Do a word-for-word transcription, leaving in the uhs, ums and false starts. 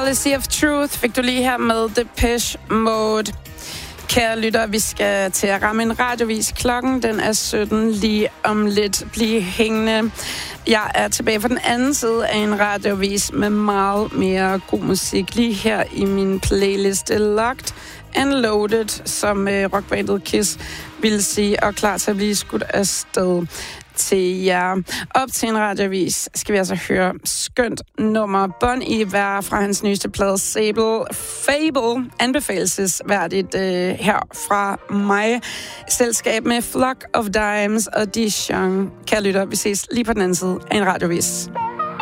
Policy of Truth fik du lige her med Depeche Mode. Kære lytter, vi skal til at ramme en radiovis. Klokken den er sytten lige om lidt. Bliv hængende. Jeg er tilbage på den anden side af en radiovis med meget mere god musik. Lige her i min playlist Locked and Loaded, som øh, rockbandet Kiss vil sige, og klar til at blive skudt afsted til jer. Op til en radiovis skal vi altså høre skønt nummer Bon Iver fra hans nyeste plade Sable Fable, anbefalesværdigt øh, her fra mig. Selskab med Flock of Dimes og Dijon. Kære lytter, vi ses lige på den anden side af en radiovis.